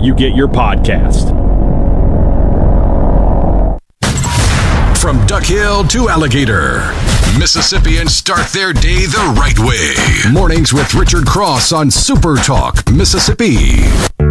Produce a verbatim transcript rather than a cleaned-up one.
you get your podcast. From Duck Hill to Alligator, Mississippians start their day the right way. Mornings with Richard Cross on Super Talk, Mississippi.